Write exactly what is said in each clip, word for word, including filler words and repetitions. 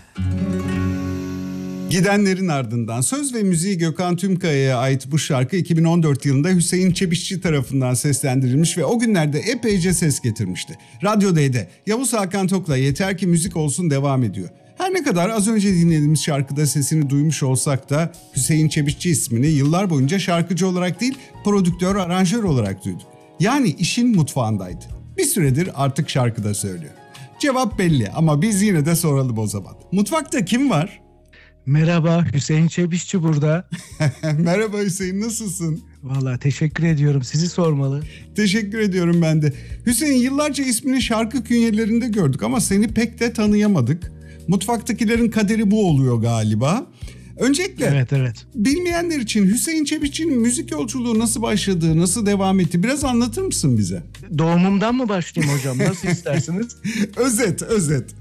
Gidenlerin ardından söz ve müziği Gökhan Tümkaya'ya ait bu şarkı iki bin on dört yılında Hüseyin Çebişçi tarafından seslendirilmiş ve o günlerde epeyce ses getirmişti. Radyo D'de Yavuz Hakan Tok'la Yeter Ki Müzik Olsun devam ediyor. Her ne kadar az önce dinlediğimiz şarkıda sesini duymuş olsak da Hüseyin Çebişçi ismini yıllar boyunca şarkıcı olarak değil, prodüktör, aranjör olarak duyduk. Yani işin mutfağındaydı. Bir süredir artık şarkıda söylüyor. Cevap belli ama biz yine de soralım o zaman. Mutfakta kim var? Merhaba, Hüseyin Çebişçi burada. Merhaba Hüseyin, nasılsın? Vallahi teşekkür ediyorum. Sizi sormalı. Teşekkür ediyorum ben de. Hüseyin, yıllarca ismini şarkı künyelerinde gördük ama seni pek de tanıyamadık. Mutfaktakilerin kaderi bu oluyor galiba. Öncelikle evet, evet. bilmeyenler için Hüseyin Çebişçi'nin müzik yolculuğu nasıl başladı, nasıl devam etti? Biraz anlatır mısın bize? Doğumumdan mı başlayayım hocam? Nasıl istersiniz? Özet, özet.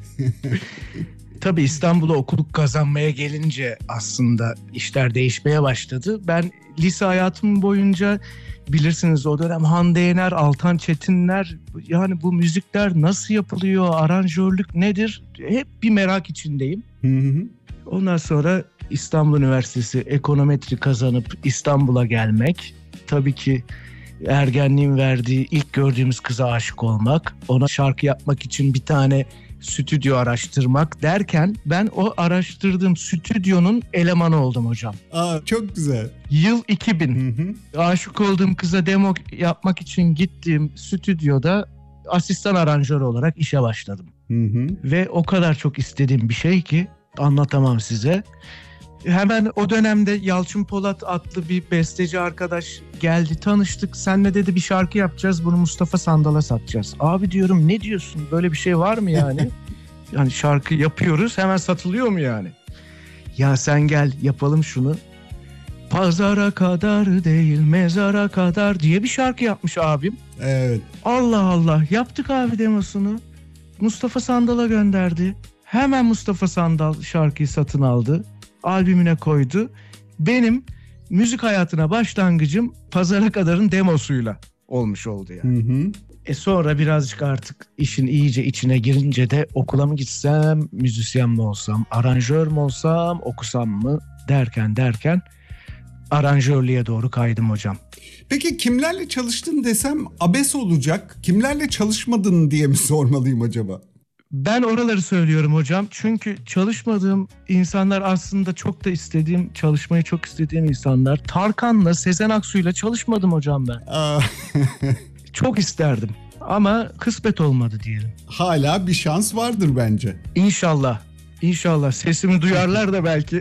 Tabii İstanbul'a okuluk kazanmaya gelince aslında işler değişmeye başladı. Ben lise hayatım boyunca bilirsiniz o dönem Hande Yener, Altan Çetinler, yani bu müzikler nasıl yapılıyor, aranjörlük nedir? Hep bir merak içindeyim. Hı hı. Ondan sonra İstanbul Üniversitesi ekonometri kazanıp İstanbul'a gelmek, tabii ki ergenliğin verdiği ilk gördüğümüz kıza aşık olmak, ona şarkı yapmak için bir tane stüdyo araştırmak derken ben o araştırdığım stüdyonun elemanı oldum hocam. Aa, çok güzel. Yıl iki bin. Hı hı. Aşık olduğum kıza demo yapmak için gittiğim stüdyoda asistan aranjör olarak işe başladım. Hı hı. Ve o kadar çok istediğim bir şey ki anlatamam size. Hemen o dönemde Yalçın Polat adlı bir besteci arkadaş geldi, tanıştık. Seninle dedi bir şarkı yapacağız, bunu Mustafa Sandal'a satacağız. Abi diyorum, ne diyorsun, böyle bir şey var mı yani? Yani şarkı yapıyoruz, hemen satılıyor mu yani? Ya sen gel yapalım şunu. Pazara kadar değil mezara kadar diye bir şarkı yapmış abim. Evet. Allah Allah, yaptık abi demosunu. Mustafa Sandal'a gönderdi. Hemen Mustafa Sandal şarkıyı satın aldı. Albümüne koydu. Benim müzik hayatına başlangıcım Pazara Kadar'ın demosuyla olmuş oldu yani. Hı hı. E sonra birazcık artık işin iyice içine girince de okula mı gitsem, müzisyen mi olsam, aranjör mü olsam, okusam mı derken derken aranjörlüğe doğru kaydım hocam. Peki kimlerle çalıştın desem abes olacak. Kimlerle çalışmadın diye mi sormalıyım acaba? Ben oraları söylüyorum hocam. Çünkü çalışmadığım insanlar aslında çok da istediğim, çalışmayı çok istediğim insanlar. Tarkan'la, Sezen Aksu'yla çalışmadım hocam ben. Aa. Çok isterdim ama kısmet olmadı diyelim. Hala bir şans vardır bence. İnşallah. İnşallah sesimi duyarlar da belki.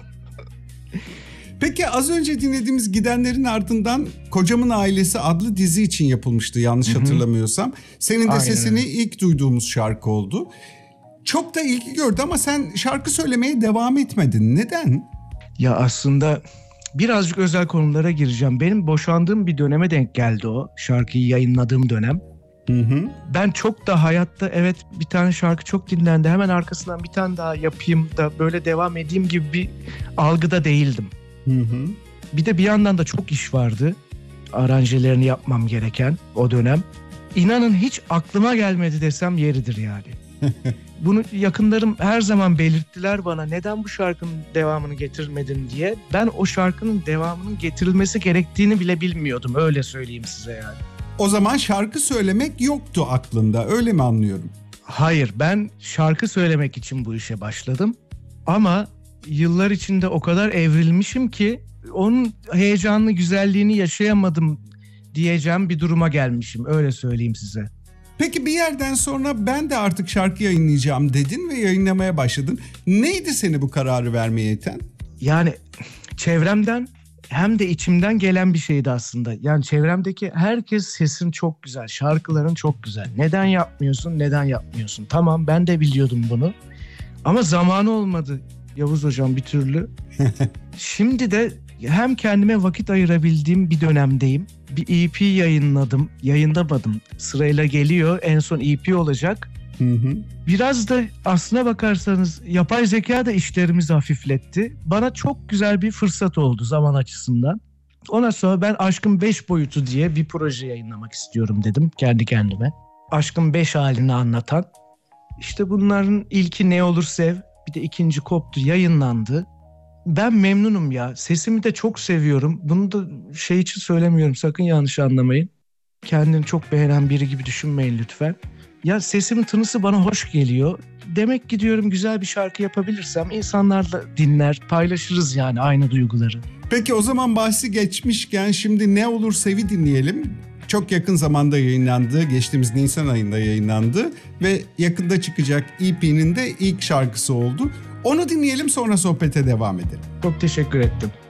Peki az önce dinlediğimiz Gidenlerin Ardından Kocamın Ailesi adlı dizi için yapılmıştı yanlış Hı-hı. hatırlamıyorsam. Senin de Aynen. sesini ilk duyduğumuz şarkı oldu. Çok da ilgi gördü ama sen şarkı söylemeye devam etmedin. Neden? Ya aslında birazcık özel konulara gireceğim. Benim boşandığım bir döneme denk geldi o. Şarkıyı yayınladığım dönem. Hı hı. Ben çok da hayatta evet bir tane şarkı çok dinlendi, hemen arkasından bir tane daha yapayım da böyle devam edeyim gibi bir algıda değildim. Hı hı. Bir de bir yandan da çok iş vardı. Aranjelerini yapmam gereken o dönem. İnanın hiç aklıma gelmedi desem yeridir yani. Bunu yakınlarım her zaman belirttiler bana, neden bu şarkının devamını getirmedin diye. Ben o şarkının devamının getirilmesi gerektiğini bile bilmiyordum, öyle söyleyeyim size yani. O zaman şarkı söylemek yoktu aklında, öyle mi anlıyorum? Hayır, ben şarkı söylemek için bu işe başladım. Ama yıllar içinde o kadar evrilmişim ki onun heyecanlı güzelliğini yaşayamadım diyeceğim bir duruma gelmişim, öyle söyleyeyim size. Peki bir yerden sonra ben de artık şarkı yayınlayacağım dedin ve yayınlamaya başladın. Neydi seni bu kararı vermeye iten? Yani çevremden hem de içimden gelen bir şeydi aslında. Yani çevremdeki herkes sesin çok güzel, şarkıların çok güzel. Neden yapmıyorsun, neden yapmıyorsun? Tamam, ben de biliyordum bunu. Ama zamanı olmadı Yavuz hocam bir türlü. Şimdi de hem kendime vakit ayırabildiğim bir dönemdeyim. Bir E P yayınladım, yayınlamadım. Sırayla geliyor, en son E P olacak. Hı hı. Biraz da aslına bakarsanız yapay zeka da işlerimizi hafifletti. Bana çok güzel bir fırsat oldu zaman açısından. Ondan sonra ben Aşkın Beş Boyutu diye bir proje yayınlamak istiyorum dedim kendi kendime. Aşkın beş halini anlatan. İşte bunların ilki Ne Olur Sev. Bir Bir de ikinci koptu, yayınlandı. Ben memnunum ya. Sesimi de çok seviyorum. Bunu da şey için söylemiyorum, sakın yanlış anlamayın. Kendini çok beğenen biri gibi düşünmeyin lütfen. Ya sesimin tınısı bana hoş geliyor. Demek ki diyorum, güzel bir şarkı yapabilirsem insanlar da dinler, paylaşırız yani aynı duyguları. Peki o zaman bahsi geçmişken şimdi Ne Olur Sev'i dinleyelim. Çok yakın zamanda yayınlandı. Geçtiğimiz Nisan ayında yayınlandı. Ve yakında çıkacak E P'nin de ilk şarkısı oldu. Onu dinleyelim, sonra sohbete devam edelim. Çok teşekkür ettim.